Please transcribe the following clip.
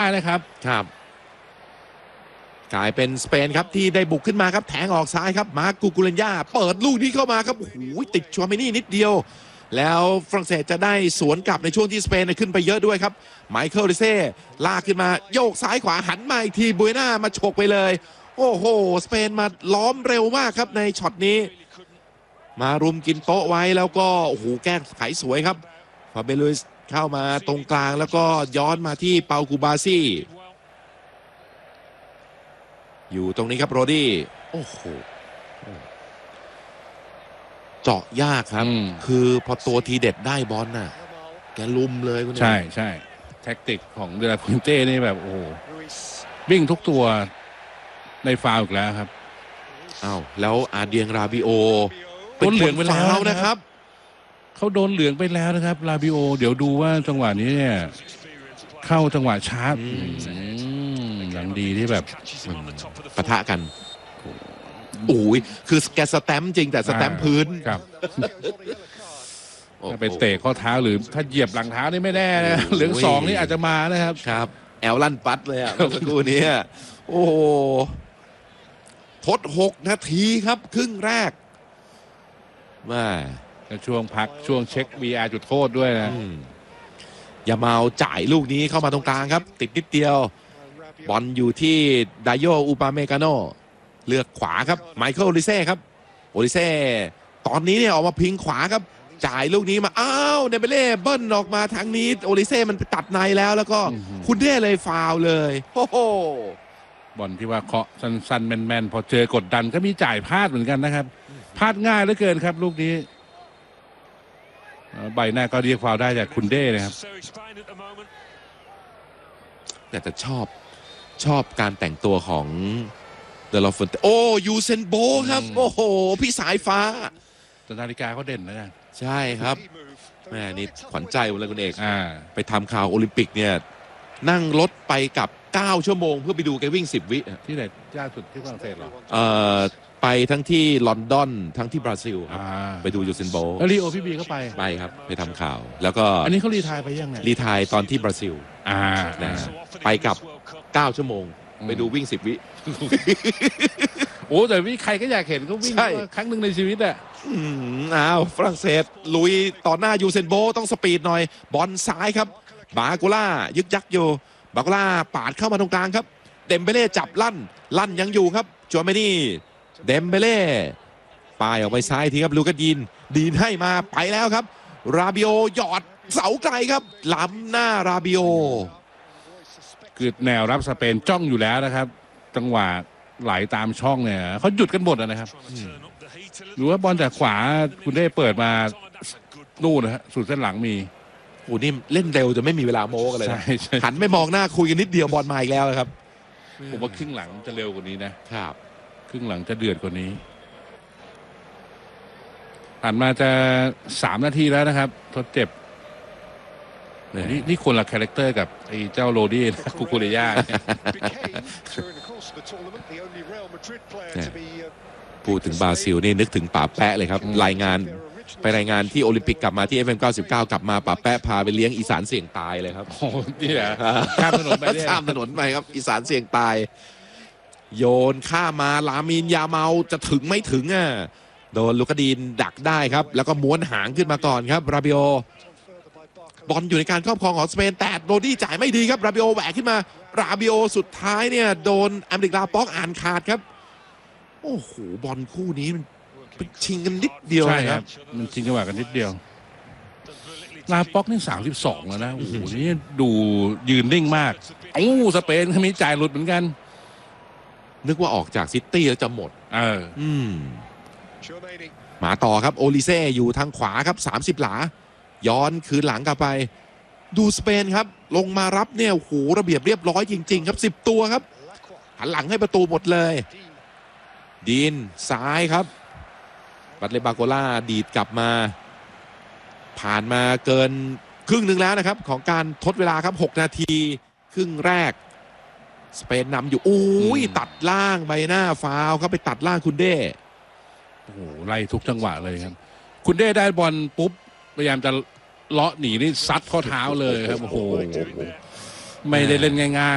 นะครับครับกลายเป็นสเปนครับที่ได้บุกขึ้นมาครับแทงออกซ้ายครับมาร์กูกุเรนญาเปิดลูกนี้เข้ามาครับโอ้โหติดชัวเมนี่นิดเดียวแล้วฝรั่งเศสจะได้สวนกลับในช่วงที่สเปนขึ้นไปเยอะด้วยครับไมเคิล ลิเซ่ลากขึ้นมาโยกซ้ายขวาหันมาอีกทีบุยน่ามาฉกไปเลยโอ้โหสเปนมาล้อมเร็วมากครับในช็อตนี้มารุมกินโต๊ะไว้แล้วก็โอ้โหแก้ไขสวยครับฟาเบลุสเข้ามาตรงกลางแล้วก็ย้อนมาที่เปากูบาซี่อยู่ตรงนี้ครับโรดี้โอ้โหเจาะยากครับคือพอตัวทีเด็ดได้บอลน่ะแกลุมเลยคุณใช่ใช่แท็กติกของเดลาพุนเต้นี่แบบโอ้วิ่งทุกตัวในฟาวอีกแล้วครับอ้าวแล้วอาเดียงราบิโอโดนเหลืองไปแล้วนะครับเขาโดนเหลืองไปแล้วนะครับราบิโอเดี๋ยวดูว่าจังหวะนี้เนี่ยเข้าจังหวะชาร์ปอย่างดีที่แบบปะทะกันโอ้ยคือแกสแตมป์จริงแต่สแตมป์พื้นครับถ้าไปเตะข้อเท้าหรือถ้าเหยียบหลังเท้านี่ไม่แน่นะเหลือง2นี่อาจจะมานะครับครับแอลลั่นปัดเลยอ่ะเมื่อสักครู่นี้โอ้ทด6 นาทีครับครึ่งแรกมาช่วงพักช่วงเช็ค VR จุดโทษด้วยนะอย่าเมาจ่ายลูกนี้เข้ามาตรงกลางครับติดนิดเดียวบอลอยู่ที่ไดโยอูปาเมกาโนเลือกขวาครับไมเคิล ลิเซ่ครับโอลิเซ่ตอนนี้เนี่ยออกมาพิงขวาครับจ่ายลูกนี้มาอ้าวเดเบเล่เบิ้ลออกมาทางนี้โอลิเซ่มันตัดในแล้วก็คุณเด้เลยฟาวเลยโอ้โหบอลที่ว่าเคาะสั้นๆแมนๆพอเจอกดดันก็มีจ่ายพลาดเหมือนกันนะครับพลาดง่ายเหลือเกินครับลูกนี้ใบหน้าก็เรียกฟาวได้จากคุณเด้นะครับแต่ชอบการแต่งตัวของเดลฟอนเตโอ้ยูเซนโบครับโอ้โหพี่สายฟ้าแต่นาฬิกาเขาเด่นนะใช่ครับแม่นี่ขวัญใจเลยคุณเอกไปทำข่าวโอลิมปิกเนี่ยนั่งรถไปกับ9 ชั่วโมงเพื่อไปดูแกวิ่ง10 วิที่ไหนยากสุดที่ฝรั่งเศสหรอไปทั้งที่ลอนดอนทั้งที่บราซิลครับไปดูยูเซนโบแล้วลีโอพี่บีเข้าไปครับไปทำข่าวแล้วก็อันนี้เขารีไทร์ไปยังไงรีไทร์ตอนที่บราซิลไปกับ9 ชั่วโมงไปดูวิ่ง10 วิโอ้แต่วิใครก็อยากเห็นเขาวิ่งครั้งหนึ่งในชีวิตอ่ะอ้าวฝรั่งเศสลุยต่อหน้ายูเซนโบต้องสปีดหน่อยบอลซ้ายครับบาโกล่ายึกยักอยู่บาโกล่าปาดเข้ามาตรงกลางครับเดมเบเล่จับลั่นยังอยู่ครับจัวเมนี่เดมเบเล่ปายออกไปซ้ายทีครับลูกาดีนให้มาไปแล้วครับราบิโอหยอดเสาไกลครับล้ำหน้าราบิโอคือแนวรับสเปนจ้องอยู่แล้วนะครับจังหวะไหลตามช่องเนี่ยเขาหยุดกันหมดนะครับหรือว่าบอลจากขวาคุณได้เปิดมานู่นนะฮะสุดเส้นหลังมีโอ้นี่เล่นเร็วจะไม่มีเวลาโม้กันเลยหันไม่มองหน้าคุยกันนิดเดียวบอลมาอีกแล้วครับผมว่าครึ่งหลังจะเร็วกว่านี้นะครับครึ่งหลังจะเดือดกว่านี้ผ่านมาจะ3 นาทีแล้วนะครับทดเจ็บนี่คนละคาแรคเตอร์กับไอ้เจ้าโรดี้คูคูเรย่าพูดถึงบราซิลนี่นึกถึงป่าแปะเลยครับรายงานที่โอลิมปิกกลับมาที่ FM 99กลับมาป่าแปะพาไปเลี้ยงอีสานเสี่ยงตายเลยครับโอ้นี่เหรอข้ามถนนไปครับอีสานเสี่ยงตายโยนข้ามาลามินยาเมาจะถึงไม่ถึงโดนลูกาดีนดักได้ครับแล้วก็ม้วนหางขึ้นมาก่อนครับราบิโอบอลอยู่ในการครอบครองของสเปนแต่โรดี้จ่ายไม่ดีครับราบิโอแหวกขึ้นมาราบิโอสุดท้ายเนี่ยโดนอเมริกาป๊อกอ่านขาดครับโอ้โหบอลคู่นี้มันชิงกันนิดเดียวใช่ครับมันชิงจังหวะกันนิดเดียวลาป๊อกนี่32แล้วนะโอ้โหนี่ดูยืนนิ่งมากสเปนมีจ่ายหลุดเหมือนกันนึกว่าออกจากซิตี้แล้วจะหมดมาต่อครับโอลิเซ่อยู่ทางขวาครับ30 หลาย้อนคืนหลังกลับไปดูสเปนครับลงมารับเนี่ยโอ้โหระเบียบเรียบร้อยจริงๆครับ10 ตัวครับหันหลังให้ประตูหมดเลยดีนซ้ายครับบัตเลบาโกล่าดีดกลับมาผ่านมาเกินครึ่งหนึ่งแล้วนะครับของการทดเวลาครับ6 นาทีครึ่งแรกสเปนนำอยู่อุ้ยตัดล่างใบหน้าฟาวครับไปตัดล่างคุณเด้โอ้โหไล่ทุกจังหวะเลยครับคุณเด้ได้บอลปุ๊บพยายามจะเลาะหนีนี่ซัดข้อเท้าเลยครับโอ้โหไม่ได้เล่นง่ายๆ